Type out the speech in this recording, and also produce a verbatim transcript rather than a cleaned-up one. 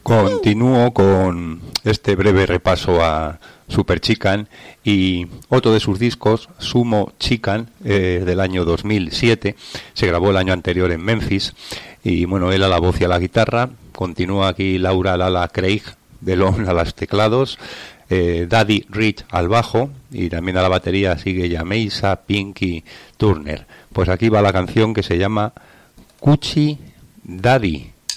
Continúo con este breve repaso a Super Chicken y otro de sus discos, Sumo Chicken, eh, del año dos mil siete. Se grabó el año anterior en Memphis y bueno, él a la voz y a la guitarra. Continúa aquí Laura Lala Craig de Lon a los teclados, eh, Daddy Rich al bajo y también a la batería sigue Jameisa Pinky Turner. Pues aquí va la canción que se llama Cuchi Daddy.